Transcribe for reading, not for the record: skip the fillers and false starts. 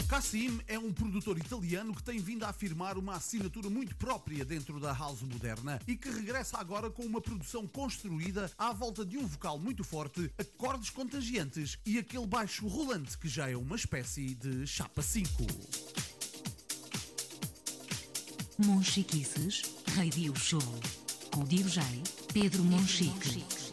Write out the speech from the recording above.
Cassim é um produtor italiano que tem vindo a afirmar uma assinatura muito própria dentro da house moderna e que regressa agora com uma produção construída à volta de um vocal muito forte, acordes contagiantes e aquele baixo rolante que já é uma espécie de chapa 5. Monchiquices Radio Show com o DJ Pedro Monchique.